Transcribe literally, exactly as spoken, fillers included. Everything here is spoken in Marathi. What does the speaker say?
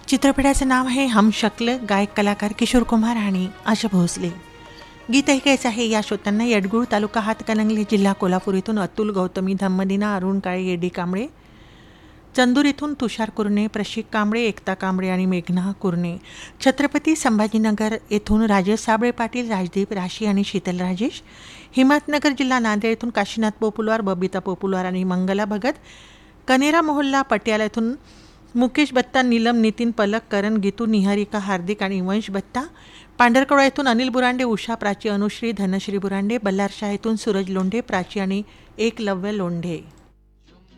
चित्रपटाचं नाव आहे हम शक्ल. गायक कलाकार किशोर कुमार आणि आशा भोसले. गीत ऐकायचं आहे या श्रोत्यांना येडगूळ तालुका हातकणंगले जिल्हा कोल्हापूर इथून अतुल गौतमी धम्मदिना अरुण काळे एडी कांबळे, चंदूर इथून तुषार कुरणे, प्रशिक कांबळे, एकता कांबळे आणि मेघना कुरणे, छत्रपती संभाजीनगर येथून राजेश साबळे पाटील, राजदीप राशी आणि शीतल राजेश, हिमायतनगर जिल्हा नांदेड येथून काशीनाथ पोपुलवार, बबिता पोपुलवार आणि मंगला भगत, कनेरा मोहल्ला पटियाला येथून मुकेश बत्ता, नीलम, नितीन पलक, करण, गीतू, निहारिका, हार्दिक आणि वंश बत्ता, पांढरकवडा येथून अनिल बुरांडे, उषा, प्राची, अनुश्री, धनश्री बुरांडे, बल्लारशाह येथून सूरज लोंढे, प्राची आणि एकलव्य लोंढे.